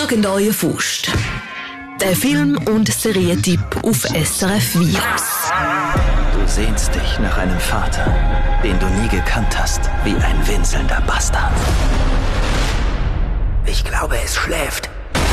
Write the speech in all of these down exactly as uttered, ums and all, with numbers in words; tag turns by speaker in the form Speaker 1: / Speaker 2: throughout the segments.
Speaker 1: Schlagt euren Faust. Der Film- und Serientipp auf S R F Virus.
Speaker 2: Du sehnst dich nach einem Vater, den du nie gekannt hast, wie ein winselnder Bastard. Ich glaube, es schläft.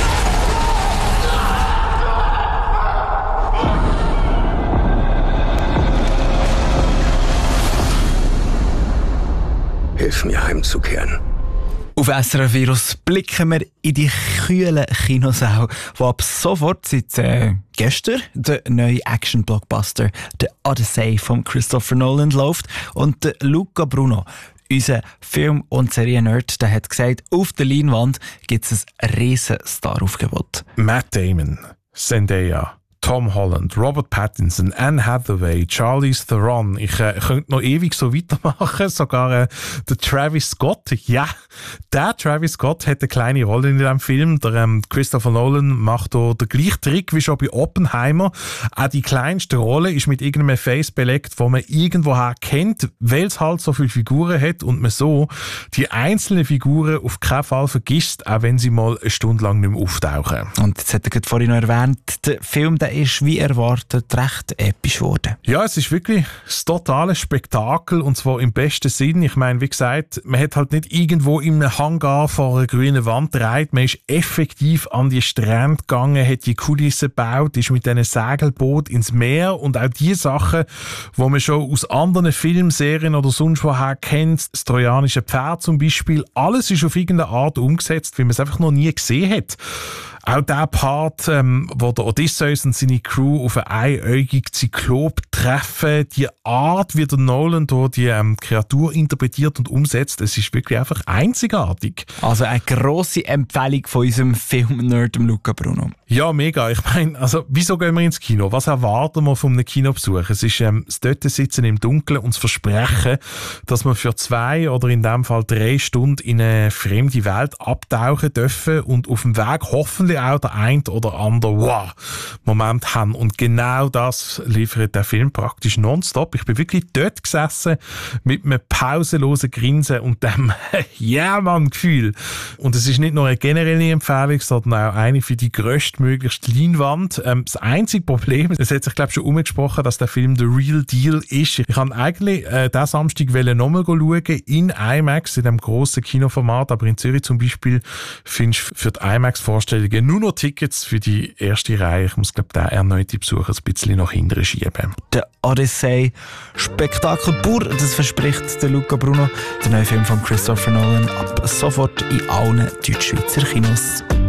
Speaker 3: Hilf mir heimzukehren.
Speaker 4: Auf S R F Virus blicken wir in die kühlen Kinosäle, wo ab sofort seit äh, gestern der neue Action-Blockbuster «The Odyssey» von Christopher Nolan läuft. Und der Luca Bruno, unser Film- und Serien-Nerd, der hat gesagt, auf der Leinwand gibt es ein riesen Star-Aufgebot.
Speaker 5: Matt Damon, Zendaya, Tom Holland, Robert Pattinson, Anne Hathaway, Charlize Theron. Ich äh, könnte noch ewig so weitermachen. Sogar äh, der Travis Scott. Ja, der Travis Scott hat eine kleine Rolle in diesem Film. Der ähm, Christopher Nolan macht hier den gleichen Trick wie schon bei Oppenheimer. Auch die kleinste Rolle ist mit irgendeinem Face belegt, wo man irgendwoher kennt, weil es halt so viele Figuren hat und man so die einzelnen Figuren auf keinen Fall vergisst, auch wenn sie mal eine Stunde lang nicht mehr auftauchen.
Speaker 4: Und jetzt hat er gerade vorhin noch erwähnt, der Film, der ist wie erwartet recht episch geworden.
Speaker 5: Ja, es ist wirklich das totale Spektakel und zwar im besten Sinn. Ich meine, wie gesagt, man hat halt nicht irgendwo in einem Hangar vor einer grünen Wand gedreht. Man ist effektiv an die Strände gegangen, hat die Kulissen gebaut, ist mit diesen Segelboot ins Meer und auch die Sachen, die man schon aus anderen Filmserien oder sonst woher kennt, das trojanische Pferd zum Beispiel, alles ist auf irgendeine Art umgesetzt, wie man es einfach noch nie gesehen hat. Auch der Part, ähm, wo der Odysseus und seine Crew auf einen einäugigen Zyklop treffen, die Art, wie der Nolan hier die ähm, Kreatur interpretiert und umsetzt, es ist wirklich einfach einzigartig.
Speaker 4: Also eine grosse Empfehlung von unserem Film-Nerd Luca Bruno.
Speaker 5: Ja, mega. Ich meine, also, wieso gehen wir ins Kino? Was erwarten wir von einem Kinobesuch? Es ist ähm, das dort sitzen im Dunkeln und das Versprechen, dass wir für zwei oder in dem Fall drei Stunden in eine fremde Welt abtauchen dürfen und auf dem Weg hoffentlich auch der ein oder andere wow Moment haben. Und genau das liefert der Film praktisch nonstop. Ich bin wirklich dort gesessen mit einem pausenlosen Grinsen und dem Ja-Mann-Gefühl. Und es ist nicht nur eine generelle Empfehlung, sondern auch eine für die grösstmöglichste Leinwand. Ähm, das einzige Problem, es hat sich glaube ich schon umgesprochen, dass der Film «The Real Deal» ist. Ich kann eigentlich äh, diesen Samstag nochmal schauen, in IMAX, in dem grossen Kinoformat, aber in Zürich zum Beispiel findest du für die IMAX-Vorstellungen nur noch Tickets für die erste Reihe. Ich muss, glaube ich, den erneuten Besuch ein bisschen nach hinten schieben.
Speaker 4: Der Odyssey, Spektakel pur, das verspricht der Luca Bruno, der neue Film von Christopher Nolan, ab sofort in allen Deutschschweizer Kinos.